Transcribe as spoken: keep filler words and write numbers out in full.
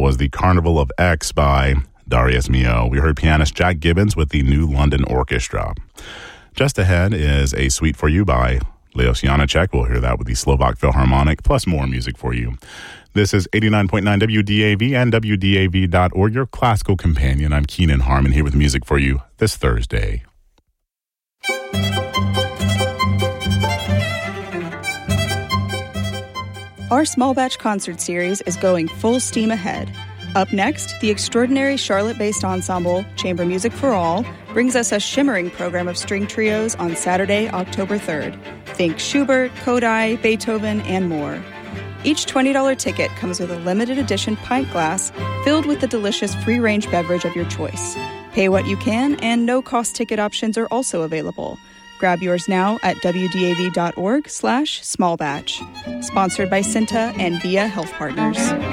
was the Carnival of X by Darius Milhaud. We heard pianist Jack Gibbons with the New London Orchestra. Just ahead is A Suite for You by Leos Janáček. We'll hear that with the Slovak Philharmonic, plus more music for you. This is eighty-nine point nine W D A V and W D A V dot org, your classical companion. I'm Keenan Harmon here with music for you this Thursday. Our small batch concert series is going full steam ahead. Up next, the extraordinary Charlotte-based ensemble, Chamber Music for All, brings us a shimmering program of string trios on Saturday, October third. Think Schubert, Kodály, Beethoven, and more. Each twenty dollars ticket comes with a limited edition pint glass filled with the delicious free-range beverage of your choice. Pay what you can, and no-cost ticket options are also available. Grab yours now at W D A V dot org slash small batch. Sponsored by Cinta and Via Health Partners.